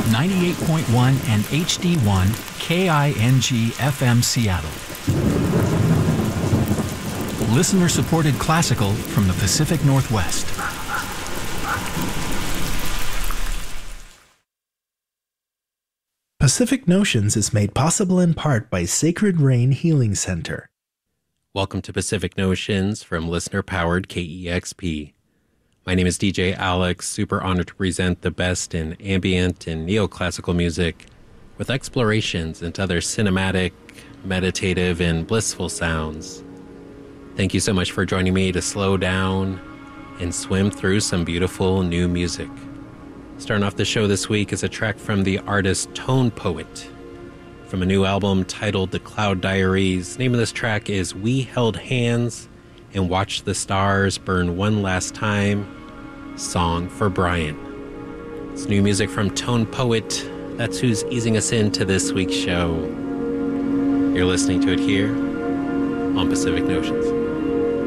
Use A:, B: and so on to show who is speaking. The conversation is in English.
A: 98.1 and HD1 KING FM Seattle. Listener-supported classical from the Pacific Northwest.
B: Pacific Notions is made possible in part by Sacred Rain Healing Center.
C: Welcome to Pacific Notions from listener-powered KEXP. My name is DJ Alex, super honored to present the best in ambient and neoclassical music with explorations into other cinematic, meditative, and blissful sounds. Thank you so much for joining me to slow down and swim through some beautiful new music. Starting off the show this week is a track from the artist Tone Poet from a new album titled The Cloud Diaries. The name of this track is We Held Hands and Watched the Stars Burn One Last Time, Song for Brian. It's new music from Tone Poet. That's who's easing us into this week's show. You're listening to it here on Pacific Notions.